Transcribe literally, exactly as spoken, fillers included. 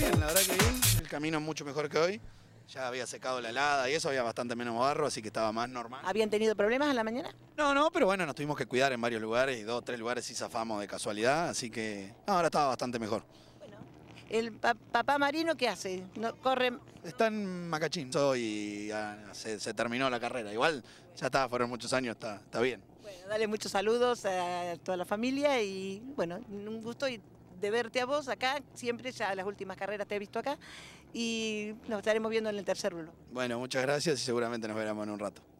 bien, la verdad que bien. El camino es mucho mejor que hoy. Ya había secado la helada y eso, había bastante menos barro, así que estaba más normal. ¿Habían tenido problemas a la mañana? No, no, pero bueno, nos tuvimos que cuidar en varios lugares y dos o tres lugares sí zafamos de casualidad, así que no, ahora estaba bastante mejor. Bueno, ¿el pa papá Marino qué hace? ¿No, corre? Está en Macachín y ya se, se terminó la carrera. Igual ya está, fueron muchos años, está, está bien. Bueno, dale muchos saludos a toda la familia y bueno, un gusto y de verte a vos acá, siempre ya las últimas carreras te he visto acá y nos estaremos viendo en el tercer rulo. Bueno, muchas gracias y seguramente nos veremos en un rato.